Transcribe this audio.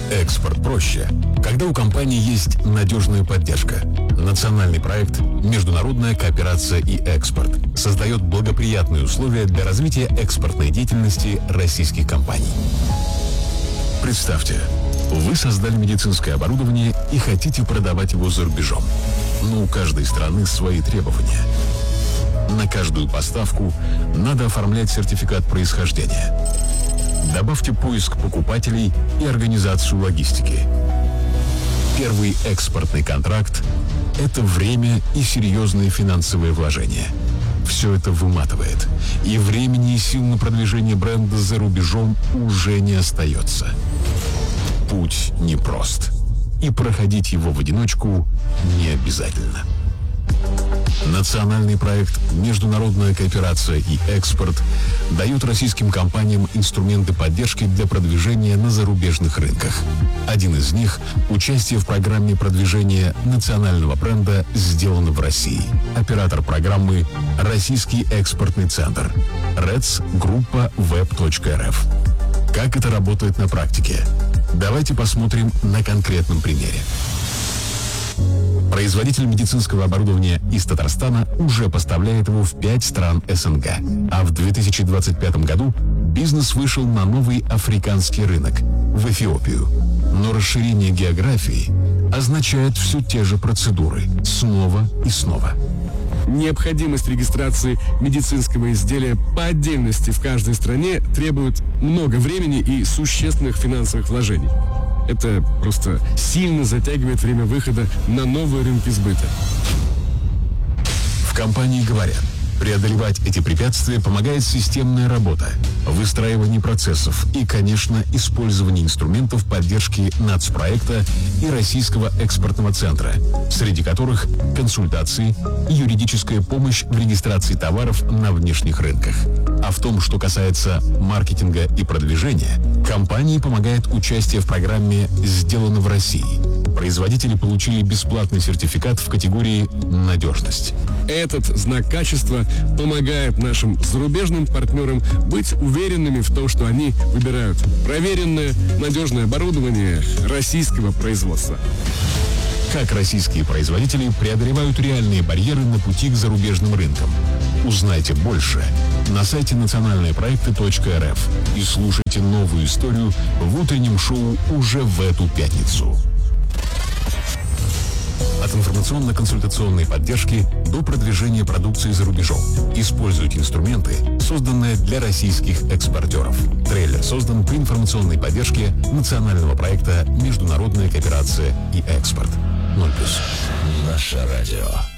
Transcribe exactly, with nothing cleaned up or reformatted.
Экспорт проще, когда у компании есть надежная поддержка. Национальный проект «Международная кооперация и экспорт» создает благоприятные условия для развития экспортной деятельности российских компаний. Представьте, вы создали медицинское оборудование и хотите продавать его за рубежом. Но у каждой страны свои требования. На каждую поставку надо оформлять сертификат происхождения. Добавьте поиск покупателей и организацию логистики. Первый экспортный контракт – это время и серьезные финансовые вложения. Все это выматывает, и времени и сил на продвижение бренда за рубежом уже не остается. Путь непрост, и проходить его в одиночку не обязательно. Национальный проект «Международная кооперация и экспорт» дает российским компаниям инструменты поддержки для продвижения на зарубежных рынках. Один из них – участие в программе продвижения национального бренда «Сделано в России». Оператор программы – Российский экспортный центр. рэдс группа веб точка эр эф. Как это работает на практике? Давайте посмотрим на конкретном примере. Производитель медицинского оборудования из Татарстана уже поставляет его в пять стран эс эн гэ. А в две тысячи двадцать пятом году бизнес вышел на новый африканский рынок – в Эфиопию. Но расширение географии означает все те же процедуры снова и снова. Необходимость регистрации медицинского изделия по отдельности в каждой стране требует много времени и существенных финансовых вложений. Это просто сильно затягивает время выхода на новые рынки сбыта. В компании говорят, преодолевать эти препятствия помогает системная работа, выстраивание процессов и, конечно, использование инструментов поддержки нацпроекта и Российского экспортного центра, среди которых консультации и юридическая помощь в регистрации товаров на внешних рынках. А в том, что касается маркетинга и продвижения, компании помогает участие в программе «Сделано в России». Производители получили бесплатный сертификат в категории «Надежность». Этот знак качества помогает нашим зарубежным партнерам быть уверенными в том, что они выбирают проверенное, надежное оборудование российского производства. Как российские производители преодолевают реальные барьеры на пути к зарубежным рынкам. Узнайте больше на сайте национальные проекты точка эр эф и слушайте новую историю в утреннем шоу уже в эту пятницу. От информационно-консультационной поддержки до продвижения продукции за рубежом. Используйте инструменты, созданные для российских экспортеров. Трейлер создан при информационной поддержке национального проекта «Международная кооперация и экспорт». ноль плюс. Наше радио.